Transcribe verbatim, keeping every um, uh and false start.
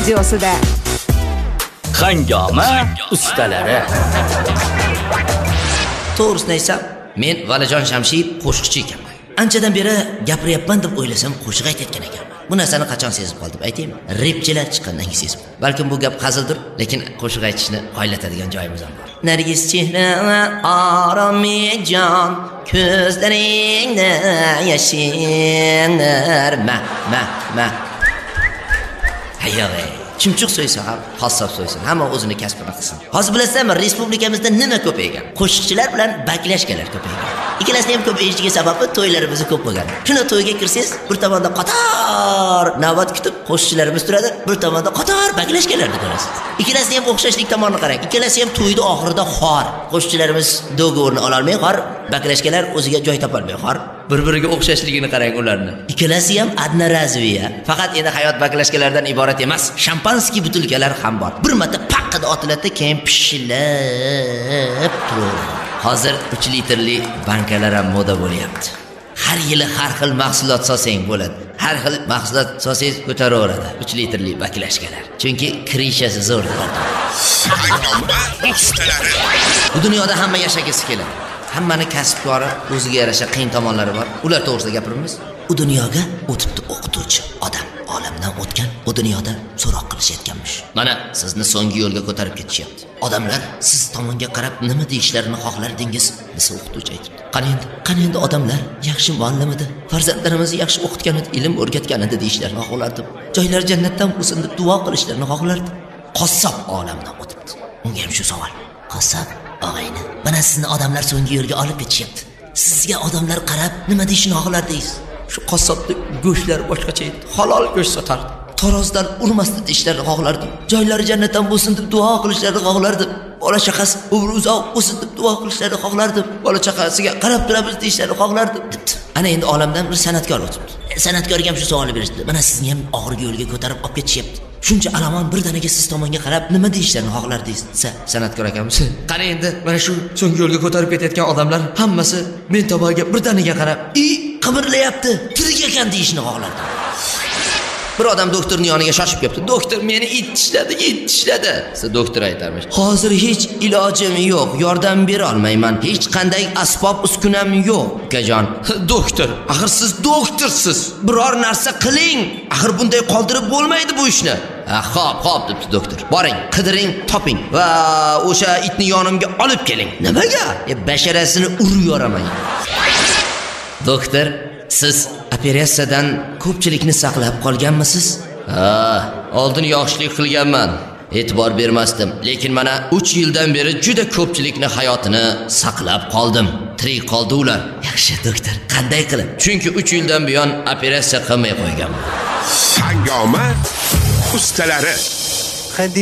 radiosida. Hangoma ustalari. To'g'risini aytsam, men Valijon Shamshiyev qo'shiqchi ekanman. Anchadan beri gapiryapman deb o'ylasam qo'shiq aytayotgan ekanman. Bu narsani qachon sezib qoldim aytaymi? Repchilar chiqqandan keyin sezib. Balkim bu gap hazildir, lekin qo'shiq aytishni qoyillatadigan joyimiz ham bor. Nargiz chehra va oromijon, ko'zlaringda yashinar ma ma ma. Hayoy, chumchuq so'ysa ham, qassob so'ysin, hamma o'zini kasbini qilsin. Hozir bilasizmi, respublikamizda nima ko'paygan? Qo'shiqchilar bilan baklashkalar ko'paygan. Ikkalasining ham ko'payishiga sababi to'ylarimiz ko'p bo'lgan. Shuna to'yga kirsangiz, bir tomonda qator navbat kutib qo'shiqchilarimiz turadi, bir tomonda qator baklashkalarni ko'rasiz. Ikkalasining ham o'xshashlik tomonini qarang. Ikkalasi ham to'yda oxirida xor. Qo'shiqchilarimiz do'g'orni ola olmay xor, baklashkalar o'ziga joy topa olmay xor. Bir-biriga o'xshashligini qarang ularni. Ikkalasi ham adnarazviya. Faqat endi hayot baklashkalardan iborat emas, shampanskiy butilkalar ham bor. Bir marta paqqada otiladi, keyin pishillab turadi. Hozir uch litrli bankalar ham moda bo'lyapti. Har yili har xil mahsulot solsang bo'ladi. Har xil mahsulot solsangiz ko'taraveradi uch litrli baklashkalar. Chunki kirishasi zo'r. Bu dunyoda hamma yashagisi keladi. Hammani kasbkori, o'ziga yarasha qiyin tomonlari bor. Ular to'g'risida gapiramiz. U dunyoga o'tibdi o'qituvchi odam. Olamdan o'tgan, bu dunyoda so'roq qilishayotganmish. Mana sizni so'nggi yo'lga ko'tarib ketishyapti. Odamlar siz tomonga qarab nima deyishlarini xohlardingiz, desa o'qituvchi aytibdi. Qani endi, qani endi odamlar yaxshi muallim edi, farzandlarimizni yaxshi o'qitgan edi, ilm o'rgatgan edi deyishlarini xohlardim. Joylar jannatdan bo'lsin deb duo qilishlarini xohlardim. Qassob olamdan o'tibdi. Unga ham shu savol. Qassob og'ayni, mana sizni odamlar so'nggi yo'lga olib ketishyapti. Sizga odamlar qarab nima deyishni xohlardingiz? Shu qassobda go'shtlar boshqacha edi. Halol go'sht sotardi. Tarozdan urmasdi deyishlarini xohlardim. Joylari jannatdan bo'lsin deb duo qilishlarini xohlardim. Bola chaqasi umri uzoq bo'lsin deb duo qilishlarini xohlardim. Bola chaqasiga qarab turamiz deyishlarini xohlardim. Ana endi olamdan bir san'atkor o'tibdi. San'atkorga ham shu savolni berishdi. Mana sizni ham og'irgi yo'lga ko'tarib olib ketishyapti. Shuncha alamon birdaniga siz tomonga qarab nima deyishlarini xohlardingiz? Desa, san'atkor akamiz, qani endi mana shu so'nggi yo'lga ko'tarib ketayotgan odamlar hammasi men tomonga birdaniga qarab, "I, qimirlayapti, tirik ekan" deyishni xohlardim. Bir odam doktorning yoniga shoshib kelibdi. "Doktor, meni it tishladi, it tishladi." Siz doktor aytarmish. "Hozir hech ilojim yo'q, yordam bera olmayman. Hech qanday asbob uskunam yo'q, ukajon." "Doktor, axir siz doktorsiz. Biror narsa qiling. Axir bunday qoldirib bo'lmaydi bu ishni." "Ha, xo'p, xo'p" debdi doktor. "Boring, qidiring, toping va o'sha itni yonimga olib keling." "Nimaga?" "E, basharasini urib yoraman." "Doktor, siz operatsiyadan ko'pchilikni saqlab qolganmisiz?" "Ha, oldin yaxshilik qilganman. E'tibor bermasdim, lekin mana uch yildan beri juda ko'pchilikni hayotini saqlab qoldim. Tirik qoldi ular." "Yaxshi doktor, qanday qilib?" "Chunki uch yildan buyon operatsiya qilmay qo'yganman." Hangoma ustalari.